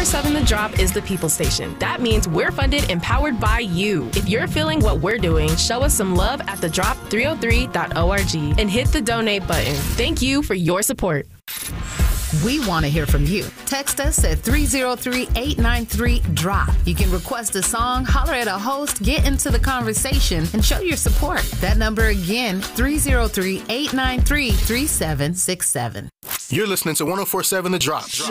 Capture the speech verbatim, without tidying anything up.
four seven The Drop is the people station. That means we're funded and powered by you. If you're feeling what we're doing, show us some love at the drop three oh three dot org and hit the donate button. Thank you for your support. We want to hear from you. Text us at three oh three, eight nine three, drop. You can request a song, holler at a host, get into the conversation, and show your support. That number again, three oh three, eight nine three, three seven six seven. You're listening to one oh four point seven The Drop.